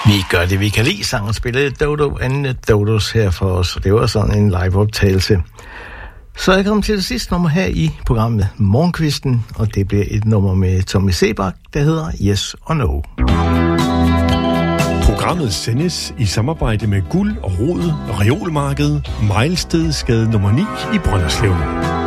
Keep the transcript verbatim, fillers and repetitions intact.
Vi gør det, vi kan lide. Sangen spillede Dodo Anne Dodos her for os, og det var sådan en live-optagelse. Så er jeg kommet til det sidste nummer her i programmet Morgenkvisten, og det bliver et nummer med Tommy Sebak, der hedder Yes or No. Programmet sendes i samarbejde med Guld og Rod, Reolmarkedet, Mejlstedsgade nummer ni i Brønderslev.